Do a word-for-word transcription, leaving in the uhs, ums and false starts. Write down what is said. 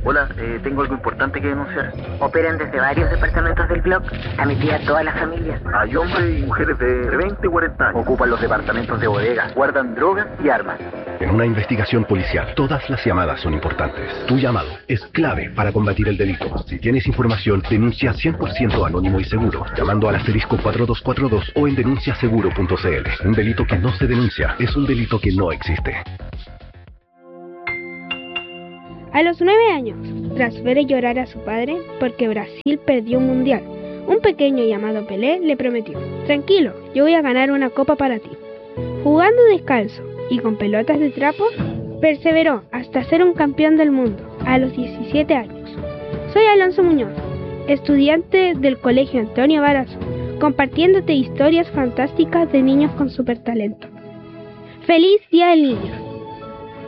Hola, eh, tengo algo importante que denunciar. Operan desde varios departamentos del blog. Está metida toda la familia. Hay hombres y mujeres de veinte y cuarenta años. Ocupan los departamentos de bodega, guardan drogas y armas. En una investigación policial, todas las llamadas son importantes. Tu llamado es clave para combatir el delito. Si tienes información, denuncia cien por ciento anónimo y seguro, llamando al asterisco cuatro dos cuatro dos o en denuncia seguro punto c l. Un delito que no se denuncia es un delito que no existe. A los nueve años, tras ver llorar a su padre porque Brasil perdió un mundial, un pequeño llamado Pelé le prometió: tranquilo, yo voy a ganar una copa para ti. Jugando descalzo y con pelotas de trapo, perseveró hasta ser un campeón del mundo a los diecisiete años. Soy Alonso Muñoz, estudiante del Colegio Antonio Barazo, compartiéndote historias fantásticas de niños con super talento. ¡Feliz Día del Niño!